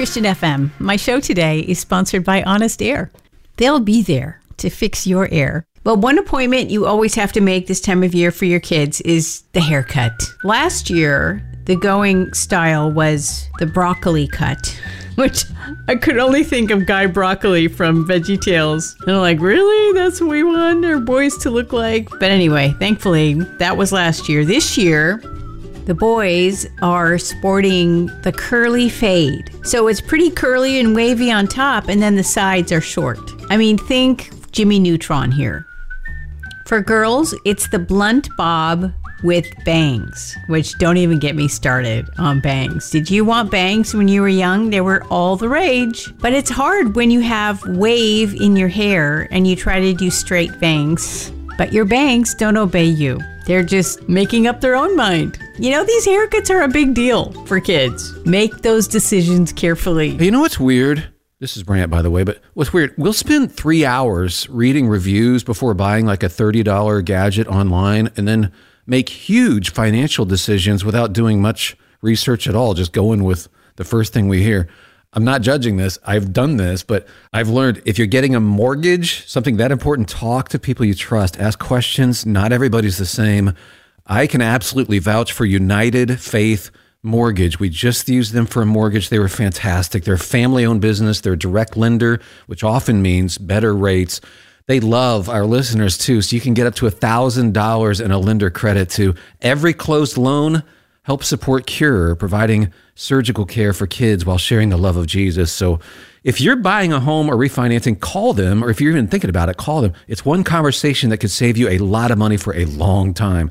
Christian FM. My show today is sponsored by Honest Air. They'll be there to fix your air. Well, one appointment you always have to make this time of year for your kids is the haircut. Last year, the going style was the broccoli cut, which I could only think of Guy Broccoli from VeggieTales. And I'm like, really? That's what we want our boys to look like? But anyway, thankfully, that was last year. This year, the boys are sporting the curly fade. So it's pretty curly and wavy on top, and then the sides are short. I mean, think Jimmy Neutron here. For girls, it's the blunt bob with bangs, which don't even get me started on bangs. Did you want bangs when you were young? They were all the rage. But it's hard when you have wave in your hair and you try to do straight bangs, but your bangs don't obey you. They're just making up their own mind. You know, these haircuts are a big deal for kids. Make those decisions carefully. You know what's weird? This is Brant, by the way, but what's weird, we'll spend 3 hours reading reviews before buying like a $30 gadget online and then make huge financial decisions without doing much research at all, just going with the first thing we hear. I'm not judging this. I've done this, but I've learned if you're getting a mortgage, something that important, talk to people you trust, ask questions. Not everybody's the same. I can absolutely vouch for United Faith Mortgage. We just used them for a mortgage. They were fantastic. They're a family-owned business. They're a direct lender, which often means better rates. They love our listeners too, so you can get up to $1,000 in a lender credit to every closed loan. Help support Cure, providing surgical care for kids while sharing the love of Jesus. So if you're buying a home or refinancing, call them, or if you're even thinking about it, call them. It's one conversation that could save you a lot of money for a long time.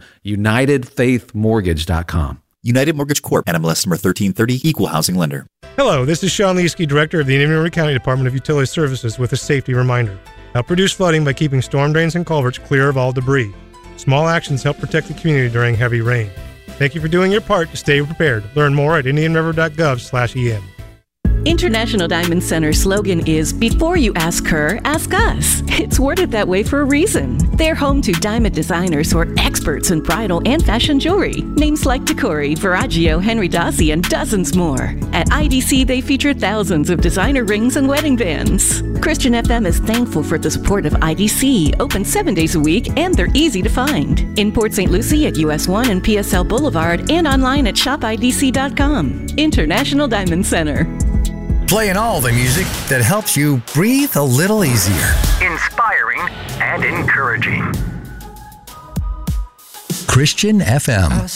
UnitedFaithMortgage.com. United Mortgage Corp. NMLS number 1330, Equal Housing Lender. Hello, this is Sean Leaskey, Director of the Indian River County Department of Utility Services with a safety reminder. Help reduce flooding by keeping storm drains and culverts clear of all debris. Small actions help protect the community during heavy rain. Thank you for doing your part to stay prepared. Learn more at indianriver.gov/EM. International Diamond Center's slogan is, before you ask her, ask us. It's worded that way for a reason. They're home to diamond designers who are experts in bridal and fashion jewelry. Names like Tacori, Verragio, Henry Dossi, and dozens more. At IDC, they feature thousands of designer rings and wedding bands. Christian FM is thankful for the support of IDC, open 7 days a week, and they're easy to find. In Port St. Lucie at US 1 and PSL Boulevard, and online at shopidc.com. International Diamond Center. Playing all the music that helps you breathe a little easier. Inspiring and encouraging. Christian FM.